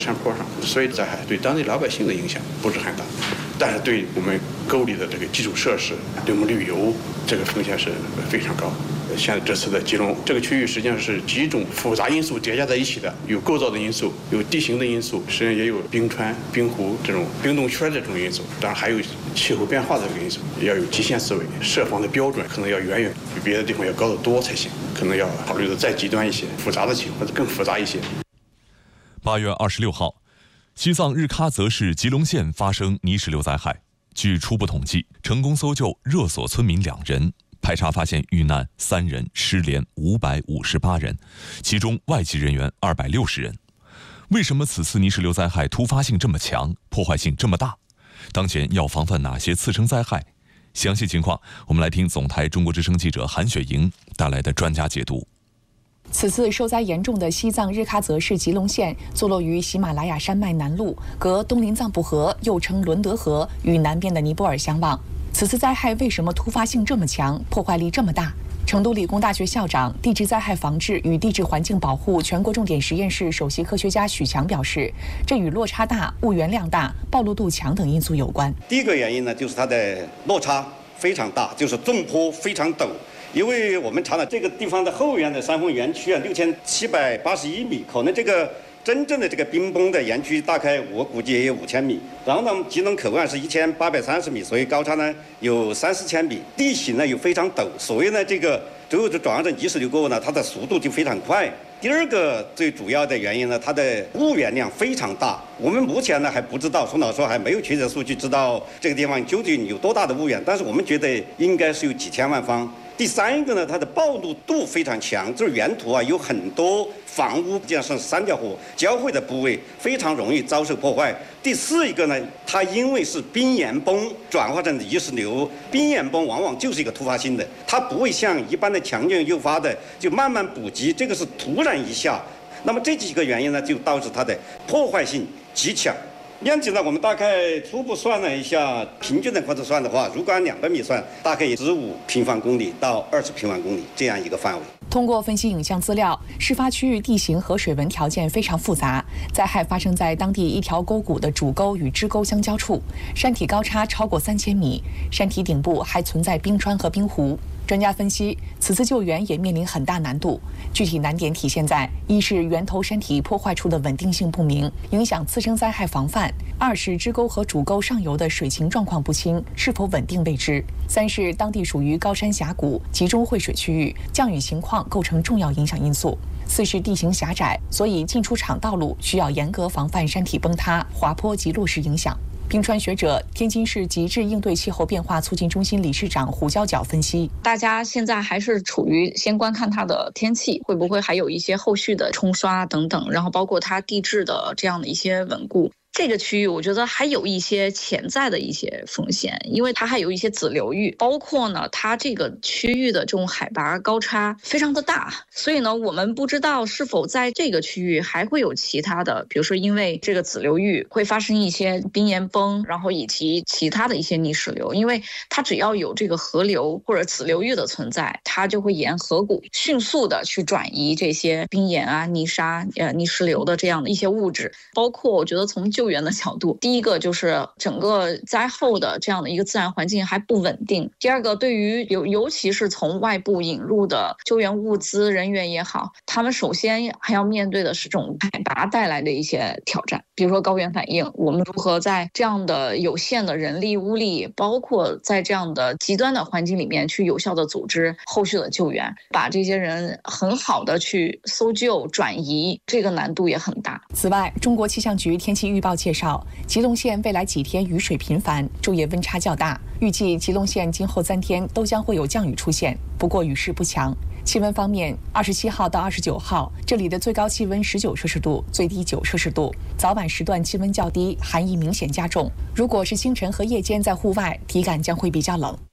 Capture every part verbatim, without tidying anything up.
山坡上，所以灾害对当地老百姓的影响不是很大，但是对我们沟里的这个基础设施，对我们旅游这个风险是非常高。像这次的吉隆这个区域，实际上是几种复杂因素叠加在一起的，有构造的因素，有地形的因素，实际上也有冰川、冰湖这种冰冻圈的这种因素，当然还有气候变化的这个因素，要有极限思维，设防的标准可能要远远比别的地方要高得多才行，可能要考虑的再极端一些，复杂的情况或者更复杂一些。 八月二十六号，西藏日喀则市吉隆县发生泥石流灾害，据初步统计，成功搜救热索村民两人。排查发现遇难三人，失联五百五十八人，其中外籍人员二百六十人。为什么此次泥石流灾害突发性这么强，破坏性这么大？当前要防范哪些次生灾害？详细情况，我们来听总台中国之声记者韩雪莹带来的专家解读。 此次受灾严重的西藏日喀则市吉隆县，坐落于喜马拉雅山脉南麓，隔东林藏布河又称伦德河与南边的尼泊尔相望。此次灾害为什么突发性这么强，破坏力这么大？成都理工大学校长、地质灾害防治与地质环境保护全国重点实验室首席科学家许强表示，这与落差大、物源量大、暴露度强等因素有关。 第一个原因呢，就是它的落差非常大，就是纵坡非常陡。因为我们查了这个地方的后缘的山峰园区啊，六千七百八十一米，可能这个真正的这个冰崩的园区大概我估计也有五千米。然后呢，吉隆口岸是一千八百三十米，所以高差呢有三四千米，地形呢又非常陡，所以呢这个最后就转化成泥石流过后呢，它的速度就非常快。第二个最主要的原因呢，它的物源量非常大。我们目前呢还不知道，宋老师还没有确切数据知道这个地方究竟有多大的物源，但是我们觉得应该是有几千万方。第三个呢，它的暴露度非常强，就是原土啊有很多房屋加上三条河交汇的部位，非常容易遭受破坏。第四一个呢，它因为是冰岩崩转化成泥石流，冰岩崩往往就是一个突发性的，它不会像一般的强震诱发的就慢慢补给，这个是突然一下。那么这几个原因呢，就导致它的破坏性极强。面积呢，我们大概初步算了一下，平均的或者算的话，如果按两百米算，大概十五平方公里到二十平方公里这样一个范围。 通过分析影像资料，事发区域地形和水文条件非常复杂，灾害发生在当地一条沟谷的主沟与支沟相交处，山体高差超过三千米，山体顶部还存在冰川和冰湖。专家分析，此次救援也面临很大难度。具体难点体现在：一是源头山体破坏处的稳定性不明，影响次生灾害防范；二是支沟和主沟上游的水情状况不清，是否稳定未知；三是当地属于高山峡谷，集中汇水区域，降雨情况构成重要影响因素；四是地形狭窄，所以进出场道路需要严格防范山体崩塌、滑坡及落石影响。冰川学者、天津市极致应对气候变化促进中心理事长胡娇角分析， 大家现在还是处于先观看它的天气，会不会还有一些后续的冲刷等等，然后包括它地质的这样的一些稳固。这个区域我觉得还有一些潜在的一些风险，因为它还有一些子流域，包括呢它这个区域的这种海拔高差非常的大，所以呢我们不知道是否在这个区域还会有其他的，比如说因为这个子流域会发生一些冰岩崩，然后以及其他的一些泥石流，因为它只要有这个河流或者子流域的存在，它就会沿河谷迅速的去转移这些冰岩啊、泥沙、呃泥石流的这样的一些物质。包括我觉得从救援的角度，第一个就是整个灾后的这样的一个自然环境还不稳定，第二个对于尤尤其是从外部引入的救援物资人员也好，他们首先还要面对的是这种海拔带来的一些挑战，比如说高原反应，我们如何在这样的有限的人力物力，包括在这样的极端的环境里面去有效的组织后续的救援，把这些人很好的去搜救转移，这个难度也很大。 此外，中国气象局天气预报介绍，吉隆县未来几天雨水频繁，昼夜温差较大，预计吉隆县今后三天都将会有降雨出现，不过雨势不强。气温方面，二十七号到二十九号，这里的最高气温十九摄氏度，最低九摄氏度。早晚时段气温较低，寒意明显加重。如果是清晨和夜间在户外，体感将会比较冷。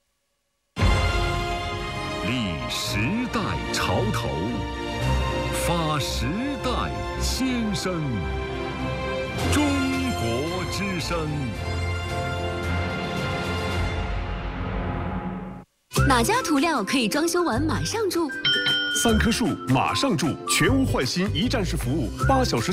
立时代潮头，发时代先声。中国之声。 哪家涂料可以装修完马上住？ 三棵树马上住，全屋焕新一站式服务，八小时。